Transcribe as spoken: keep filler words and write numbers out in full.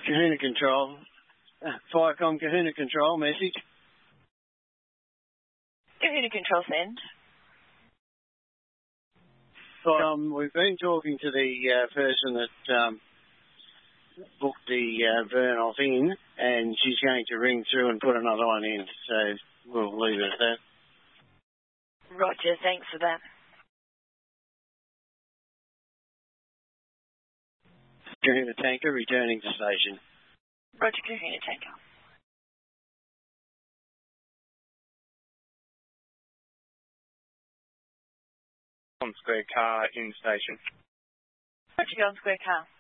Kahuna Control. Uh, Firecom Kahuna Control message. Kahuna Control send. Um, we've been talking to the uh, person that um, booked the uh, burn off in, and she's going to ring through and put another one in. So we'll leave it at that. Roger, thanks for that. Kahuna Tanker returning to station. Roger, Kahuna Tanker. On square car in station. Roger, on square car.